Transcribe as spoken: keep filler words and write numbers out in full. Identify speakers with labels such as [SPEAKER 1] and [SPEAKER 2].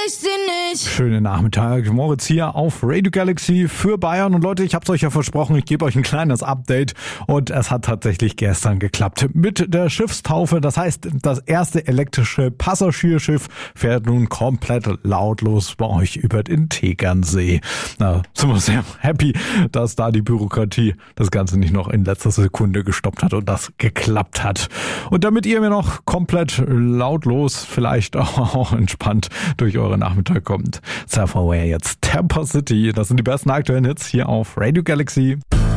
[SPEAKER 1] ich sie nicht.
[SPEAKER 2] Schönen Nachmittag, Moritz hier auf Radio Galaxy für Bayern. Und Leute, ich hab's euch ja versprochen, ich gebe euch ein kleines Update. Und es hat tatsächlich gestern geklappt mit der Schiffstaufe. Das heißt, das erste elektrische Passagierschiff fährt nun komplett lautlos bei euch über den Tegernsee. Na, sind wir sehr happy, dass da die Bürokratie das Ganze nicht noch in letzter Sekunde gestoppt hat und das geklappt hat. Und damit ihr mir noch komplett lautlos, vielleicht auch entspannt durch eure Nachmittag kommt, Self-Aware jetzt Tampa City. Das sind die besten aktuellen Hits hier auf Radio Galaxy.